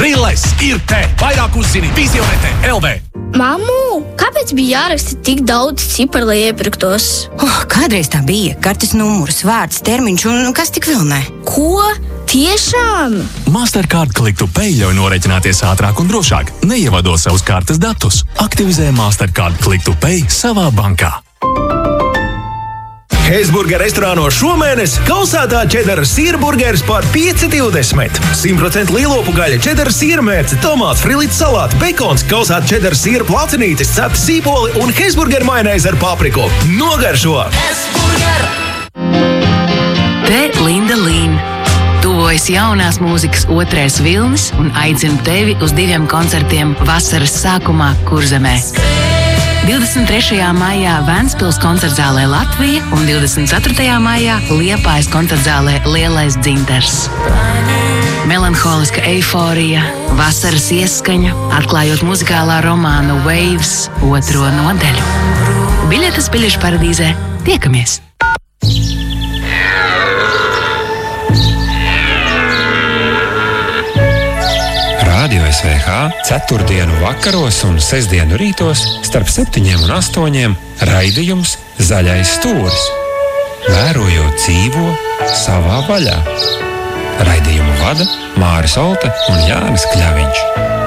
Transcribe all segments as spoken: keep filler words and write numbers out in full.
Brilles ir te! Vairāk uzzini Visionete L V. Mammu, kāpēc bija jāraksta tik daudz ciparu, lai iepirktos? Oh, kādreiz tā bija. Kartes numurs, vārds, termiņš un kas tik vēl ne. Ko? Tiešām? Mastercard Click to Pay ļauj norēķināties ātrāk un drošāk, neievadot savus kartes datus. Aktivizē Mastercard Click to Pay savā bankā. Heisburger restorānos šomēnes kausētā čedara sīrburgers par pieci divdesmit. simt procenti lielopu gaļa, čedara sīrmērce, tomāts, frilīts salāti, bekons, kausēta čedara sīra placinītis, cepta sīpoli un Heisburger majonēze ar papriku. Nogaršo! Heisburger! Te Linda Līna. Tuvojas jaunās mūzikas otrais vilnis un aicinu tevi uz diviem koncertiem vasaras sākumā Kurzemē. divdesmit trešajā maijā Ventspils koncertzālē Latvija un divdesmit ceturtajā maijā Liepājas koncertzālē Lielais dzintars. Melanholiska eiforija, vasaras ieskaņa, atklājot muzikālā romāna Waves otro nodaļu. Biļetes Biļešu paradīzē. Tiekamies! Radio S V H ceturtdienu vakaros un sestdienu rītos starp septiņiem un astoņiem raidījums Zaļais stūris. Vērojot dzīvo savā vaļā. Raidījumu vada Māris Olte un Jānis Kļaviņš.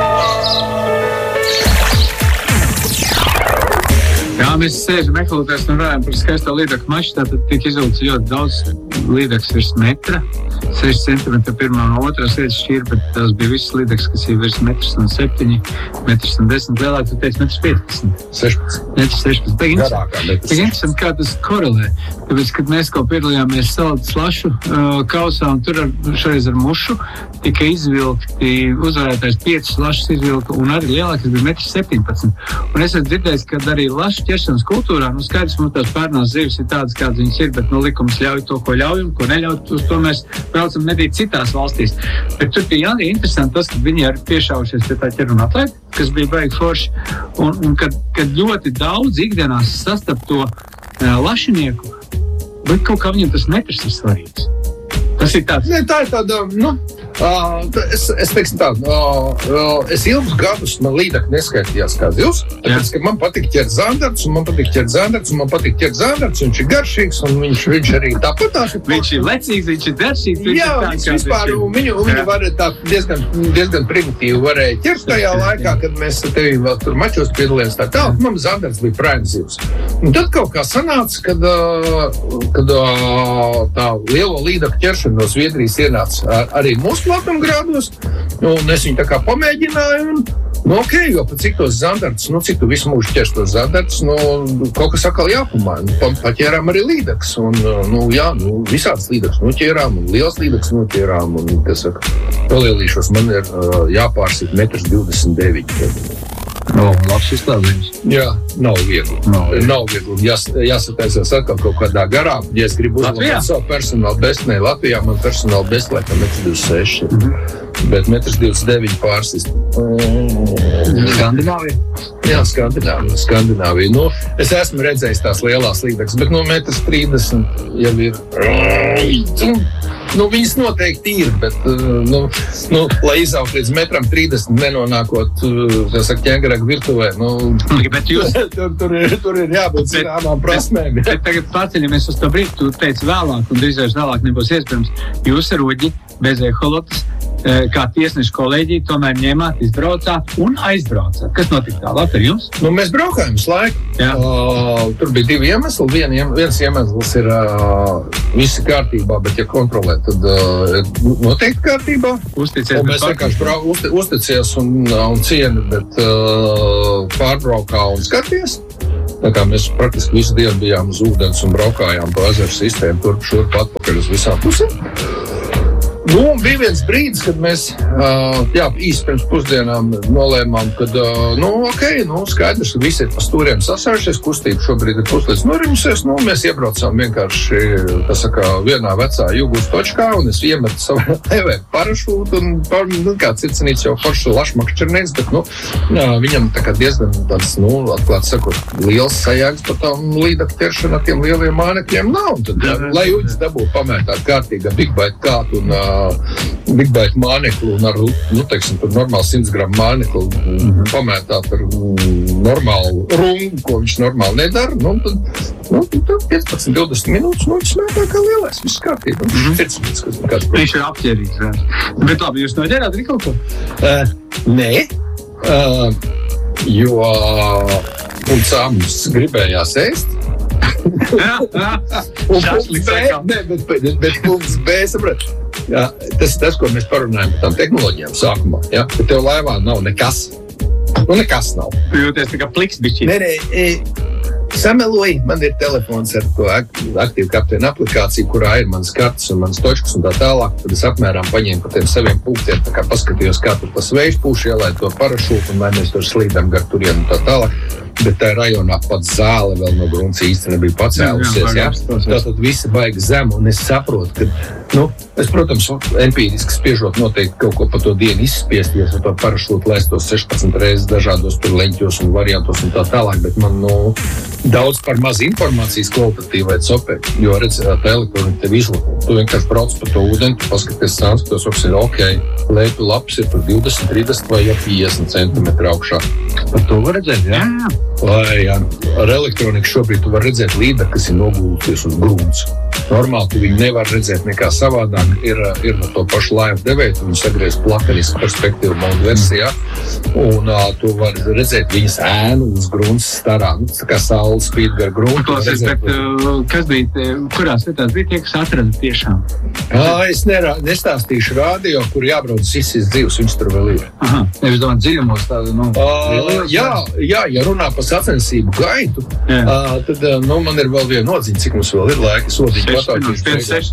Jā, mēs sēžam meklētājs un runājam par skaisto līdzekļu maču, tātad tiek izvilkts ļoti daudz līdzekļus virs metra. seši centimetri pirmā un otrā vietas šķīra, bet tās bija visas līdzekļas, kas ir virs metrs un septiņi, metrs un desmit lielāk, tu teici metrs piecpadsmit. sešpadsmit. Metrs sešpadsmit. Tik Garākā metrs. Tik interesanti, kā tas korelē. Tāpēc, kad mēs kaut piedalījāmies saldu slašu uh, kausā un tur ar, šreiz ar mušu tika izvilkti, uzvarētājs pieci slašas izvilka un arī lielākas bija metrs septiņpadsmit. Un es esmu dzirdējis, ka arī lašu ķeršanas kultūrā, nu skaidrs, mums tās pērnās zivis ir tādas, kādas viņas ir, bet nu likums ļauj to, ko ļauj un ko neļauj, uz to mēs braucam medīt citās valstīs. Bet tur bija arī interesanti tas, ka viņi ir piešaujušies pie tā ķeruna atlēta, kas bija baigi forši, un, un kad, kad ļoti daudz ikdienās sastap to uh, lašinieku, bet kaut kā viņam tas metrs ir svarīgs. Tas ir tāds. Ne, tā ir tāda, nu, uh, es, es teiksim tā, uh, uh, es ilgus gadus man līdzekļi neskaitījās kā zivs, tāpēc, ka man patīk ķert zandarts, un man patīk ķert zandarts, un man patīk ķert zandarts, un viņš ir garšīgs, un viņš, viņš arī tāpatās. Viņš ir lecīgs, viņš ir garšīgs. Viņš Jā, ir viņš vispār, un viņu, un viņu var tā diezgan, diezgan primitīvi varēja ķert tajā laikā, kad mēs tevi vēl tur mačos piedalījās tā tā, man zandarts bija prime zivs. Un tad kaut kā sanāca, kad, uh, kad uh, tā lielo līdzekļu ķeršana no Zviedrijas ienāca arī mūsu platumgrādos, un es viņu tā kā pamēģināju, un, nu, ok, jo pat cik tos zandarts, nu, cik tu visu mūžu ķers tos zandarts, nu, kaut kas atkal jāpamāja, nu, pa, paķērām arī līdeks, un, nu, jā, nu, visāds līdeks noķērām, un liels līdeks noķērām, un, kas saka, palielīšos, man ir uh, jāpārsit metrs divdesmit deviņi. No, labs izklādījums. Jā, nav viegli. Nav viegli. Nav viegli. Jās, jāsataisās atkal kaut kādā garā. Ja es gribu uzlabot savu personālu bestu, ne Latvijā, man personālu bestu laikam metrs divdesmit seši. Mm-hmm. Bet metrs divdesmit deviņi pārsist. Mm. Skandināvija? Jā, Skandināvija. Skandināvija. Nu, es esmu redzējis tās lielās līdzekas, bet no metrs trīsdesmit jau ir... Nu, viņas noteikti ir, bet, nu, nu lai izaugt līdz metram trīsdesmit, nenonākot, kā saka, ķēngaraga virtuvē, nu, bet jūs... tur, tur, ir, tur ir jābūt zināmām prasmēm. Bet, bet tagad paceļamies uz to brīdi, tu teici vēlāk, un drīzāk vēlāk nebūs iespējams. Jūs ar Uģi bez eholotas, kā tiesnešu kolēģi, tomēr ņēmāt, izbraucāt un aizbraucāt. Kas notika tālāk ar jums? Nu, mēs braukājam uz laiku. Uh, tur bija divi iemesli. Vien, viens iemesls ir uh, visi kārtībā, bet ja kontrolē, tad uh, noteikti kārtībā. Uzticies. Un mēs vienkārši brau, uzti, uzticies un, un cieni, bet uh, pārbraukā un skaties. Tā kā mēs praktiski visu dienu bijām uz ūdens un braukājām pa ezeru sistēmu, turp šurp atpakaļ uz visām pusēm. Nu, bija viens brīdis, kad mēs, uh, jā, īsti pirms pusdienām nolēmām, kad, uh, nu, ok, nu, skaidrs, ka visi ir pa stūriem sasājušies, kustība šobrīd ir puslīdz noriņusies, nu, mēs iebraucām vienkārši, tā saka, vienā vecā Jugūs točkā, un es iemetu savu tevē parašūtu, un, par, nu, kā cicenīts jau forši lašmakšķernīts, bet, nu, jā, viņam tā kā diezgan tāds, nu, atklāt sakot, liels sajāgs par tām līdekļu ķeršanu ar tiem lieliem mānekļiem nav, un tad, jā, lai Uģis dabūtu pamētāt kārtīgā Big Bite kātu un uh, uh, Big Bite māneklu un ar, nu, teiksim, tur normāli simts gramu māneklu mm-hmm. pamētāt ar mm, normālu rungu, ko viņš normāli nedara, nu, tad, nu, tad piecpadsmit divdesmit minūtes, nu, viņš mētā kā lielais, viss kārtībā. Mm-hmm. piecpadsmit, viņš ir apķērīgs, jā. Bet labi, jūs noģērāt arī kaut ko? Uh, nē, uh, jo un sāms gribējās ēst. jā, jā. Un punkts B, ne, bet, bet, bet punkts B, saprat, jā, tas ir tas, ko mēs parunājam par tām tehnoloģijām sākumā, jā, ka tev laivā nav nekas, nu nekas nav. Tu jūties tā kā pliks bišķi. Nē, nē, e, sameloji, man ir telefons ar to aktīvu kapteinu aplikāciju, kurā ir manas kartas un manas točkas un tā tālāk, tad es apmēram paņēmu pa tiem saviem punktiem, tā kā paskatījos, kā tur tas vējš pūš, ielaidu to parašūtu un vai mēs tur slīdam gar turien un tā tālāk. Bet tā rajonā pat zāle vēl no grunts īsti nebija pacēlusies, jā? Tātad visi baigi zem, un es saprotu, ka, nu, es, protams, empīriski spiežot noteikti kaut ko pa to dienu izspiest, ja es ar to parašūtu laistos sešpadsmit reizes dažādos tur leņķos un variantos un tā tālāk, bet man, nu, daudz par maz informācijas kvalitatīvai copē, jo, redz, tā elektronika tev izlako. Tu vienkārši brauc pa to ūdeni, tu paskaties sāns, ka tos ir ok, leitu lapas ir par divdesmit, trīsdesmit vai jau piecdesmit centimetru augšā. Par to var redzēt, jā? jā. Lai, jā, ar elektroniku šobrīd tu var redzēt līderi, kas ir nogulties uz grunts. Normāli tu viņu nevar redzēt nekā savādāk. Ir, ir no to pašu laivu devēju, tu viņu sagriez plakanisku perspektīvu modu versijā, un uh, tu vari redzēt viņas ēnu uz grunts starā. Nu, tā kā saule spīd gar gruntu. Klausies, bet uh, kas bija, tie, kurās vietās bija tie, kas atrada tiešām? Uh, es nerā, nestāstīšu radio, kur jābrauc izsīs dzīves, viņš tur vēl ir. Aha, es domāju, dziļumos tādu, nu... Uh, jā, jā, ja runā par sacensību gaitu, uh, tad, uh, nu, man ir vēl viena nodziņa, cik mums vēl ir laika sodiņa. sešas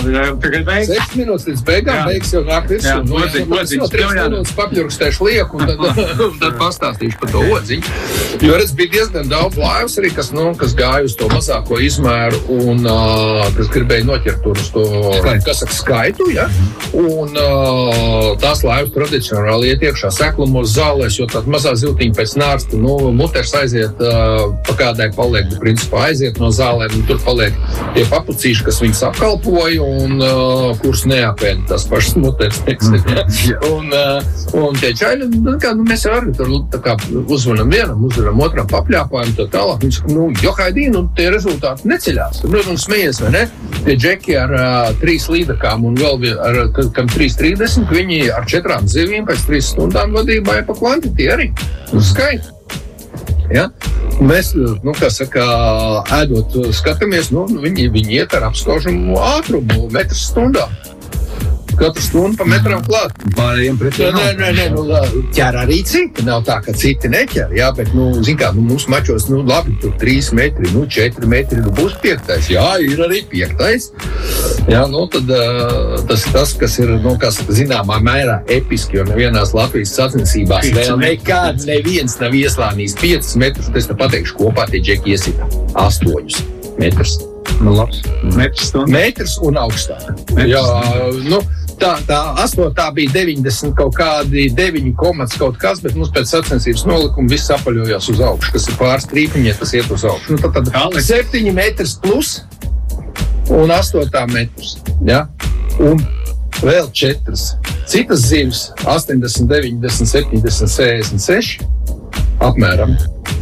minūtes līdz beigām, beigas jau nāk visu. No trīs minūtes papļurkstēšu lieku un tad, tad pastāstīšu par to odziņu. Jo, redz, bija diezgan daudz laivas arī, kas, nu, kas gāja uz to mazāko izmēru un uh, kas gribēja noķert tur uz to, kas saka, skaitu, ja? Un uh, tās laivas tradicionāli iet iekšā seklumos zālēs, jo tāda mazā ziltiņa pēc nārsta, nu, muters aiziet, uh, pa kādai paliek, principā aiziet no zālēm, un tur paliek tie papucīši, kas viņus apkalpoja un uh, kurus neapēda tās pašas muters, teiksim, ja? Un, uh, un tie čaļi, kā, nu, mēs jau arī tur tā kā uzvanam vienam, uzvanam otram papļāpājam, tā tālāk. Viņš saka, nu, johaidī, nu, tie rezultāti neceļās. Tur, protams, smejies, vai ne? Tie džeki ar uh, trīs līdakām un vēl ar, kam trīs trīsdesmit, viņi ar četrām zivīm pēc trīs stundām vadībā ir pa kvantitī arī. Uz skaitu. Ja? Mēs, nu, kā saka, ēdot, skatāmies, nu, viņi, viņi iet ar apskaužamu ātrumu metru stundā. Katru stundu pa metram klāt. Pārējiem pretī nav. Nē, nē, nē, nu, ķer arī citi. Nav tā, ka citi neķer, jā, bet, nu, zin kā, nu, mums mačos, nu, labi, tur trīs metri, nu, četri metri, nu, būs piektais. Jā, ir arī piektais. Jā, nu, tad uh, tas ir tas, kas ir, nu, kā saka, zināmā mērā episki, jo nevienās Latvijas sacensībās vēl nekāds neviens nav ieslānījis piecus metrus, tad es te pateikšu, kopā tie džeki iesita astoņus metrus. Nu, labs. Metrs stundu. Metrs un augstāk. Metrs. Jā, nu, tā, tā astotā bija deviņdesmit kaut kādi deviņi komats kaut kas, bet mums pēc sacensības nolikuma viss apaļojās uz augšu, kas ir pāris trīpiņie, tas iet uz augšu. Nu, tad tad septiņi metrs plus un astotā metrs. Ja? Un vēl četras. Citas zivs astoņdesmit, deviņdesmit, septiņdesmit, sešdesmit seši apmēram.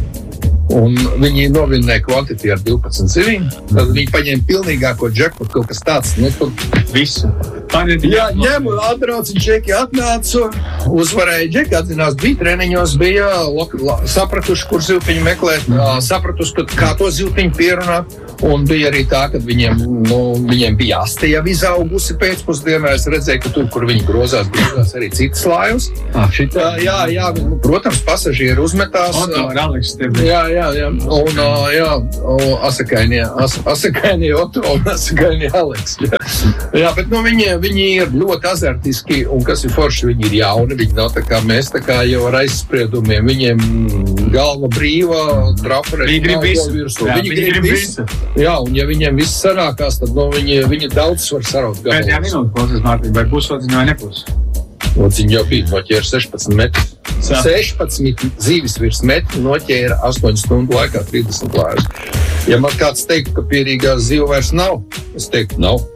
Un viņi novinnēja kvantitī ar divpadsmit zivīm. Tad viņi paņēma pilnīgāko džekpotu, kaut kas tāds. Nu, tur visu. Jā, ņem, atbrauc, džeki atnāca, uzvarēja džeki, atzinās, bija treniņos, bija la, sapratuši, kur ziltiņu meklēt, mm. sapratuši, ka, kā to ziltiņu pierunāt. Un bija arī tā, ka viņiem, nu, viņiem bija aste jau izaugusi pēcpusdienā. Es redzēju, ka tur, kur viņi grozās, grozās arī citas laivas. Ah, šitā. Jā, jā, protams, pasažieri uzmetās. Oto, Alex, jā, jā, jā. Un, jā, asakainie, as, asakainie Oto un asakainie Alex. Jā, jā bet, nu, viņi, viņi ir ļoti azartiski, un kas ir forši, viņi ir jauni. Viņi nav tā kā mēs, tā kā jau ar aizspriedumiem. Viņiem galva brīva, traferē. Viņi grib visu. Jā, viņi grib, grib visu. Jā, un ja viņiem viss sarākās, tad no viņi, viņi daudz var saraut gabalus. Pēdējā minūte, klausies, Mārtiņ, vai būs odziņa vai nebūs? Odziņa jau bija, noķēra sešpadsmit metrus. sešpadsmit zīvis virs metru noķēra astoņu stundu laikā trīsdesmit laivas. Ja man kāds teikt, ka pierīgās zivu vairs nav, es teiktu, nav.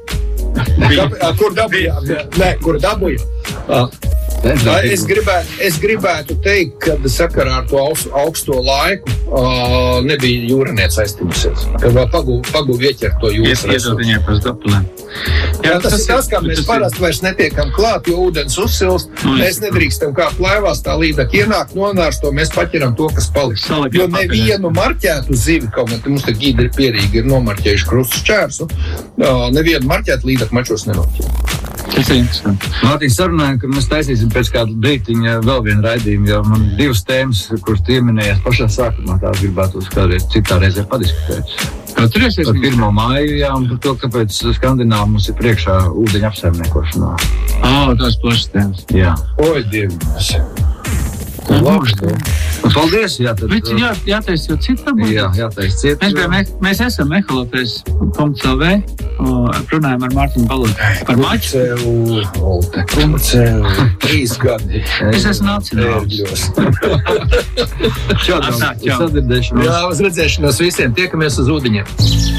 Kāpēc, kur dabūjām? Nē, kur dabūjām? Es gribētu, es gribētu teikt, ka sakarā ar to augsto laiku uh, nebija jūraniec aiztimusies. Kad vēl paguv, paguv ieķert to jūras resursu. Jā, tas, tas ir tas, kā mēs parasti vairs netiekam klāt, jo ūdens uzsilst. Mēs nedrīkstam kā plēvās tā līdaki ienāk, nonārs to, mēs paķeram to, kas paliks. Jo nevienu marķētu zivi, kaut kā mums te gīdi ir pierīgi, ir nomarķējuši krustu šķērsu, uh, nevienu marķētu līdaki mačos nenoķēra. Tas ir interesanti. Mārtiņ, sarunājam, ka mēs taisīsim pēc kādu brītiņa vēl vienu raidījumu, jo man divas tēmas, kuras tu ieminējies pašā sākumā, tās gribētu uz kādreiz citā reizē padiskutēt. Atcerēsies par pirmo māju, jā, un par to, kāpēc Skandināva mums ir priekšā ūdeņa apsaimniekošanā. Ā, tās plašas tēmas. Jā. Oi, Dievs. Labi. Paldies, jā, tad... Bet jā, jātais jau citam. Jā, jātais citam. Mēs, mēs, mēs esam mehaloties punkts el vē, runājam ar Mārtiņu Balodi par maču. Olte, kumcēl, trīs gadi. Es esmu nacionāls. Čau, čau. Jā, uz redzēšanos visiem, tiekamies uz ūdeņiem.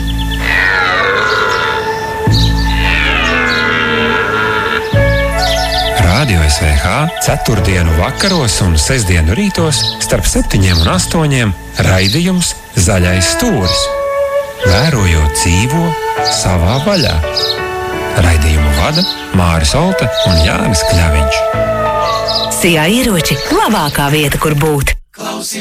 Radio es vē hā ceturtdienu vakaros un sestdienu rītos starp septiņiem un astoņiem raidījums Zaļais stūris. Vērojot dzīvo savā vaļā. Raidījumu vada Māris Olte un Jānis Kļaviņš. Sijā ieroči, labākā vieta, kur būt.